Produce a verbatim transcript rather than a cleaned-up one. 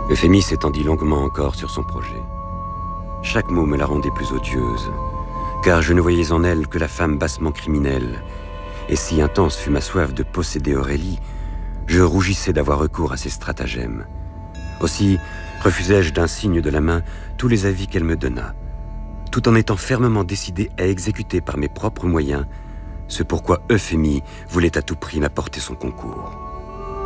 Euphémie s'étendit longuement encore sur son projet. Chaque mot me la rendait plus odieuse, car je ne voyais en elle que la femme bassement criminelle, et si intense fut ma soif de posséder Aurélie, je rougissais d'avoir recours à ses stratagèmes. Aussi refusai-je d'un signe de la main tous les avis qu'elle me donna, tout en étant fermement décidé à exécuter par mes propres moyens ce pourquoi Euphémie voulait à tout prix m'apporter son concours.